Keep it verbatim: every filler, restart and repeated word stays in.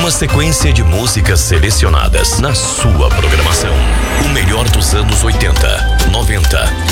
Uma sequência de músicas selecionadas na sua programação. O melhor dos anos oitenta, noventa